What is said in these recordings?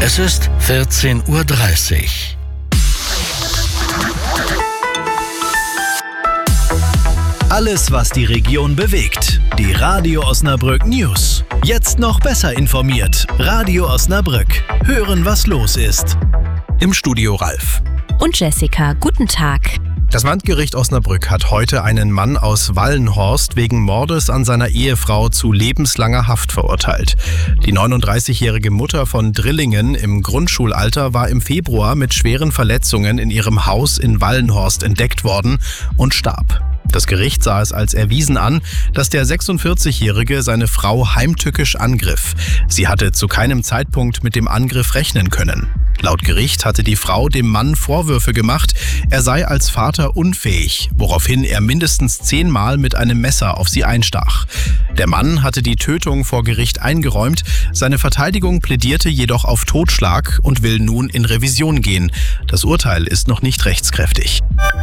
Es ist 14:30 Uhr. Alles, was die Region bewegt. Die Radio Osnabrück News. Jetzt noch besser informiert. Radio Osnabrück. Hören, was los ist. Im Studio Ralf. Und Jessica, guten Tag. Das Landgericht Osnabrück hat heute einen Mann aus Wallenhorst wegen Mordes an seiner Ehefrau zu lebenslanger Haft verurteilt. Die 39-jährige Mutter von Drillingen im Grundschulalter war im Februar mit schweren Verletzungen in ihrem Haus in Wallenhorst entdeckt worden und starb. Das Gericht sah es als erwiesen an, dass der 46-Jährige seine Frau heimtückisch angriff. Sie hatte zu keinem Zeitpunkt mit dem Angriff rechnen können. Laut Gericht hatte die Frau dem Mann Vorwürfe gemacht, er sei als Vater unfähig, woraufhin er mindestens 10 Mal mit einem Messer auf sie einstach. Der Mann hatte die Tötung vor Gericht eingeräumt, seine Verteidigung plädierte jedoch auf Totschlag und will nun in Revision gehen. Das Urteil ist noch nicht rechtskräftig.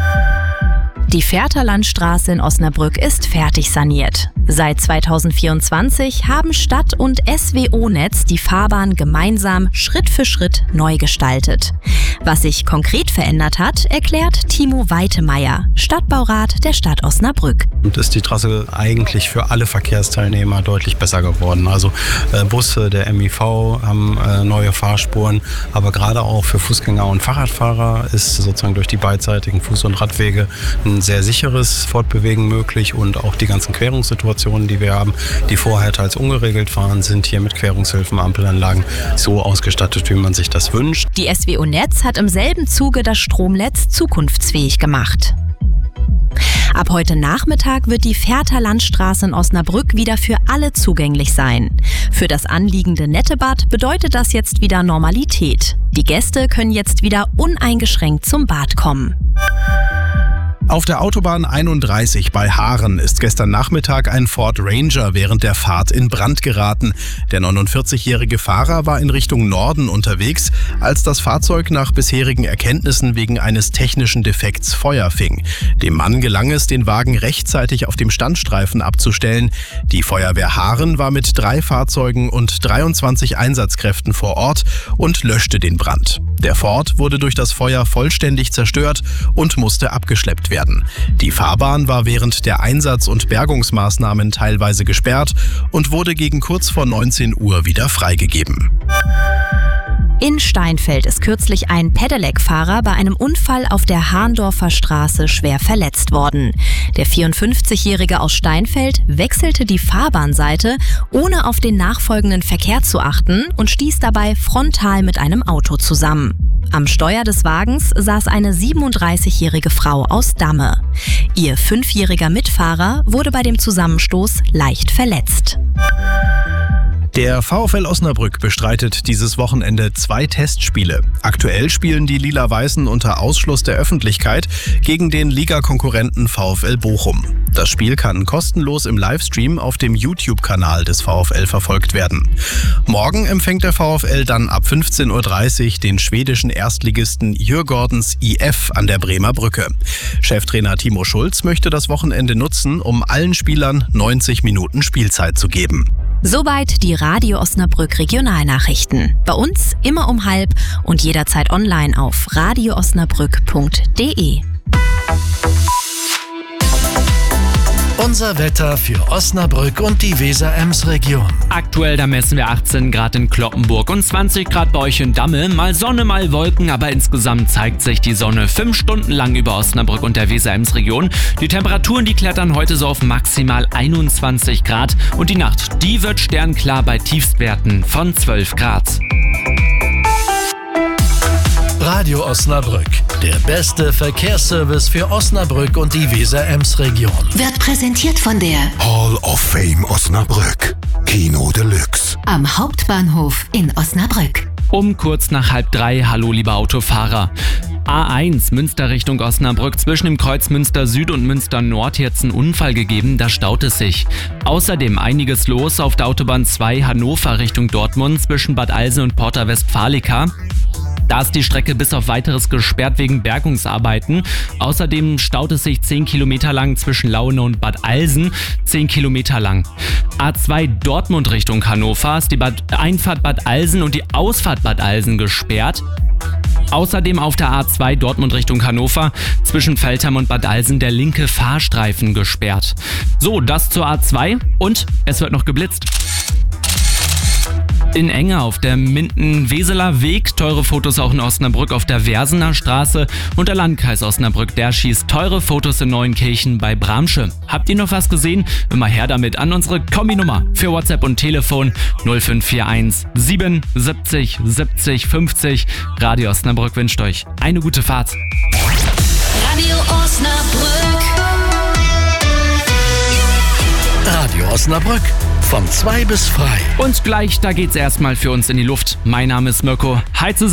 Die Fährter-Landstraße in Osnabrück ist fertig saniert. Seit 2024 haben Stadt und SWO-Netz die Fahrbahn gemeinsam Schritt für Schritt neu gestaltet. Was sich konkret verändert hat, erklärt Timo Weitemeyer, Stadtbaurat der Stadt Osnabrück. Und ist die Trasse eigentlich für alle Verkehrsteilnehmer deutlich besser geworden. Also Busse der MIV haben neue Fahrspuren, aber gerade auch für Fußgänger und Fahrradfahrer ist sozusagen durch die beidseitigen Fuß- und Radwege ein sehr sicheres Fortbewegen möglich und auch die ganzen Querungssituationen, die wir haben, die vorher teils ungeregelt waren, sind hier mit Querungshilfen, Ampelanlagen so ausgestattet, wie man sich das wünscht. Die SWO-Netz hat im selben Zuge das Stromnetz zukunftsfähig gemacht. Ab heute Nachmittag wird die Fährter-Landstraße in Osnabrück wieder für alle zugänglich sein. Für das anliegende Nettebad bedeutet das jetzt wieder Normalität. Die Gäste können jetzt wieder uneingeschränkt zum Bad kommen. Auf der Autobahn 31 bei Haaren ist gestern Nachmittag ein Ford Ranger während der Fahrt in Brand geraten. Der 49-jährige Fahrer war in Richtung Norden unterwegs, als das Fahrzeug nach bisherigen Erkenntnissen wegen eines technischen Defekts Feuer fing. Dem Mann gelang es, den Wagen rechtzeitig auf dem Standstreifen abzustellen. Die Feuerwehr Haaren war mit 3 Fahrzeugen und 23 Einsatzkräften vor Ort und löschte den Brand. Der Ford wurde durch das Feuer vollständig zerstört und musste abgeschleppt werden. Die Fahrbahn war während der Einsatz- und Bergungsmaßnahmen teilweise gesperrt und wurde gegen kurz vor 19 Uhr wieder freigegeben. In Steinfeld ist kürzlich ein Pedelec-Fahrer bei einem Unfall auf der Hahndorfer Straße schwer verletzt worden. Der 54-Jährige aus Steinfeld wechselte die Fahrbahnseite, ohne auf den nachfolgenden Verkehr zu achten und stieß dabei frontal mit einem Auto zusammen. Am Steuer des Wagens saß eine 37-jährige Frau aus Damme. Ihr 5-jähriger Mitfahrer wurde bei dem Zusammenstoß leicht verletzt. Der VfL Osnabrück bestreitet dieses Wochenende 2 Testspiele. Aktuell spielen die Lila-Weißen unter Ausschluss der Öffentlichkeit gegen den Ligakonkurrenten VfL Bochum. Das Spiel kann kostenlos im Livestream auf dem YouTube-Kanal des VfL verfolgt werden. Morgen empfängt der VfL dann ab 15:30 Uhr den schwedischen Erstligisten Djurgårdens IF an der Bremer Brücke. Cheftrainer Timo Schulz möchte das Wochenende nutzen, um allen Spielern 90 Minuten Spielzeit zu geben. Soweit die Radio Osnabrück Regionalnachrichten. Bei uns immer um 12:30 und jederzeit online auf radioosnabrück.de. Unser Wetter für Osnabrück und die Weser-Ems-Region. Aktuell, da messen wir 18 Grad in Cloppenburg und 20 Grad bei euch in Damme. Mal Sonne, mal Wolken, aber insgesamt zeigt sich die Sonne 5 Stunden lang über Osnabrück und der Weser-Ems-Region. Die Temperaturen, die klettern heute so auf maximal 21 Grad und die Nacht, die wird sternklar bei Tiefstwerten von 12 Grad. Radio Osnabrück, der beste Verkehrsservice für Osnabrück und die Weser-Ems-Region. Wird präsentiert von der Hall of Fame Osnabrück, Kino Deluxe. am Hauptbahnhof in Osnabrück. Um kurz nach 2:30, hallo liebe Autofahrer. A1 Münster Richtung Osnabrück, zwischen dem Kreuz Münster Süd und Münster Nord jetzt einen Unfall gegeben, da staut es sich. Außerdem einiges los auf der Autobahn 2 Hannover Richtung Dortmund zwischen Bad Alsen und Porta Westfalica. Da ist die Strecke bis auf Weiteres gesperrt wegen Bergungsarbeiten. Außerdem staut es sich 10 Kilometer lang zwischen Laune und Bad Alsen. 10 Kilometer lang. A2 Dortmund Richtung Hannover ist die Einfahrt Bad Alsen und die Ausfahrt Bad Alsen gesperrt. Außerdem auf der A2 Dortmund Richtung Hannover zwischen Veltheim und Bad Alsen der linke Fahrstreifen gesperrt. So, das zur A2 und es wird noch geblitzt. In Enge auf der Minden-Weseler Weg, teure Fotos auch in Osnabrück auf der Versener Straße und der Landkreis Osnabrück, der schießt teure Fotos in Neuenkirchen bei Bramsche. Habt ihr noch was gesehen? Immer her damit an unsere Kombi-Nummer für WhatsApp und Telefon 0541 77 70 50. Radio Osnabrück wünscht euch eine gute Fahrt. Radio Osnabrück. Radio Osnabrück. Von 2 bis frei. Und gleich, da geht's erstmal für uns in die Luft. Mein Name ist Mirko. Hi zusammen.